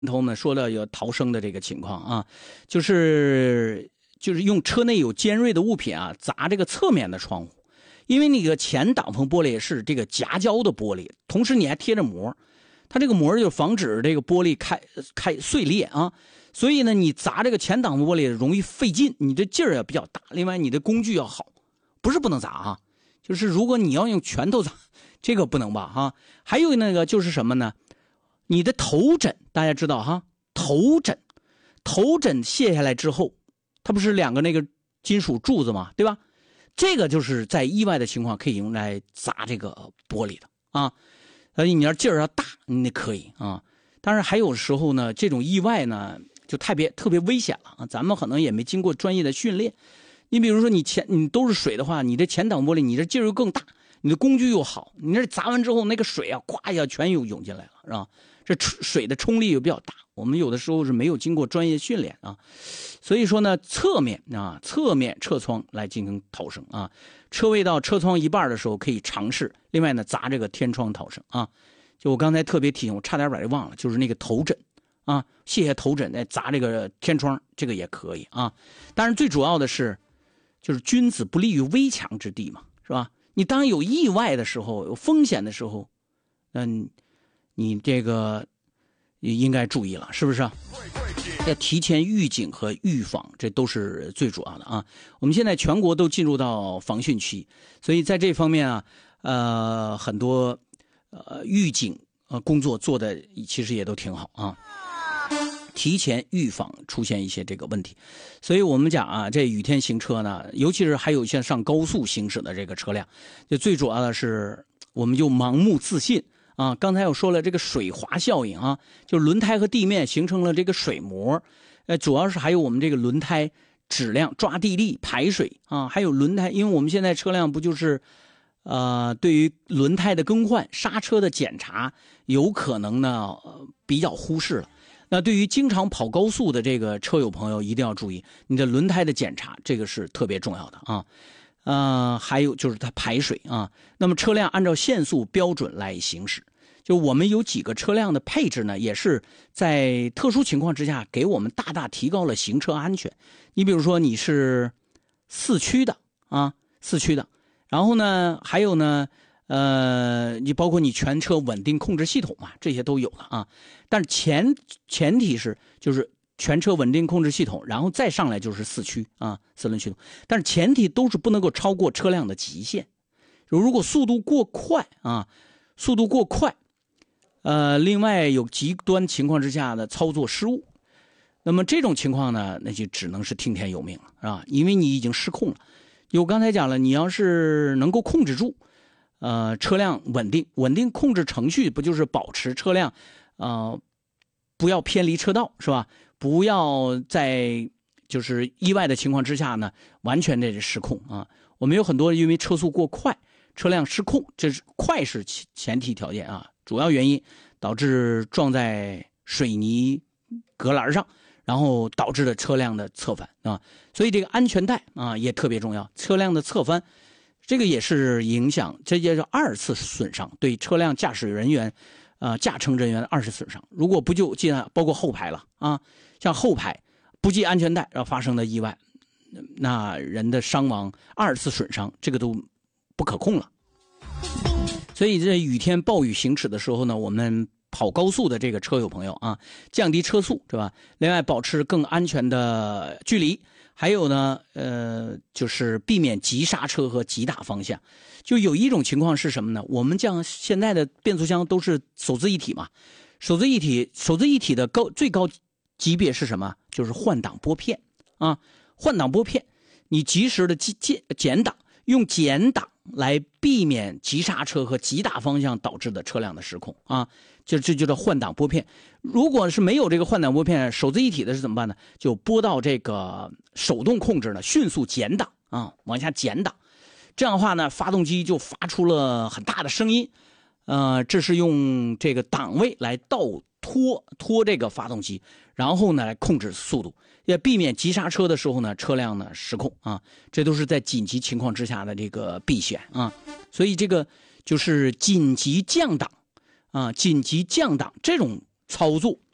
头呢说的有逃生的这个情况啊，就是用车内有尖锐的物品啊砸这个侧面的窗户，因为那个前挡风玻璃是这个夹胶的玻璃，同时你还贴着膜，它这个膜就防止这个玻璃开碎裂啊，所以呢你砸这个前挡风玻璃容易费劲，你这劲儿也比较大，另外你的工具要好，不是不能砸啊，就是如果你要用拳头砸，这个不能吧哈。还有那个就是什么呢？你的头枕，大家知道哈，头枕卸下来之后，它不是两个那个金属柱子嘛，对吧？这个就是在意外的情况可以用来砸这个玻璃的啊。所以你要劲儿要大，你可以啊。当然还有时候呢，这种意外呢就特别危险了啊。咱们可能也没经过专业的训练。你比如说你都是水的话，你这前挡玻璃你这劲儿又更大，你的工具又好，你这砸完之后那个水啊，咵一下全又涌进来了，是吧？这水的冲力又比较大，我们有的时候是没有经过专业训练啊，所以说呢，侧面车窗来进行逃生啊，车位到车窗一半的时候可以尝试，另外呢砸这个天窗逃生啊。就我刚才特别提醒，我差点把这忘了，就是那个头枕啊，卸下头枕再砸这个天窗，这个也可以啊。当然最主要的是，就是君子不立于危墙之地嘛，是吧？你当有意外的时候，有风险的时候，你这个应该注意了，是不是？要提前预警和预防，这都是最主要的啊。我们现在全国都进入到防汛期，所以在这方面啊，很多预警工作做的其实也都挺好啊。提前预防出现一些这个问题，所以我们讲啊，这雨天行车呢，尤其是还有一些上高速行驶的这个车辆，就最主要的是我们就盲目自信啊。刚才我说了这个水滑效应啊，就是轮胎和地面形成了这个水膜，主要是还有我们这个轮胎质量、抓地力、排水啊，还有轮胎，因为我们现在车辆不就是对于轮胎的更换、刹车的检查，有可能呢比较忽视了。那对于经常跑高速的这个车友朋友一定要注意，你的轮胎的检查，这个是特别重要的啊。还有就是它排水啊。那么车辆按照限速标准来行驶，就我们有几个车辆的配置呢，也是在特殊情况之下给我们大大提高了行车安全。你比如说你是四驱的，然后呢还有呢你包括你全车稳定控制系统嘛，这些都有了啊。但是前提是就是全车稳定控制系统，然后再上来就是四驱啊，四轮驱动。但是前提都是不能够超过车辆的极限。如果速度过快，另外有极端情况之下的操作失误，那么这种情况呢，那就只能是听天由命了，是吧？因为你已经失控了。我刚才讲了，你要是能够控制住。车辆稳定控制程序不就是保持车辆不要偏离车道，是吧？不要在就是意外的情况之下呢完全这是失控啊。我们有很多因为车速过快，车辆失控，这是快是前提条件啊，主要原因导致撞在水泥隔栏上，然后导致的车辆的侧翻啊。所以这个安全带啊也特别重要，车辆的侧翻。这个也是影响，这也是二次损伤，对车辆驾驶人员、驾乘人员的二次损伤。如果不就包括后排了啊，像后排不系安全带然后发生的意外，那人的伤亡、二次损伤，这个都不可控了。所以在雨天暴雨行驶的时候呢，我们跑高速的这个车友朋友啊，降低车速，是吧？另外保持更安全的距离。还有呢，就是避免急刹车和急打方向。就有一种情况是什么呢？我们现在的变速箱都是手自一体嘛，手自一体的最高级别是什么？就是换挡拨片啊，换挡拨片，你及时的减档，用减档来避免急刹车和急打方向导致的车辆的失控啊。这就叫换挡拨片。如果是没有这个换挡拨片，手自一体的是怎么办呢？就拨到这个手动控制呢，迅速减档啊，往下减档。这样的话呢，发动机就发出了很大的声音。这是用这个档位来倒拖这个发动机，然后呢来控制速度，也避免急刹车的时候呢车辆呢失控啊。这都是在紧急情况之下的这个避险啊。所以这个就是紧急降档。紧急降档这种操作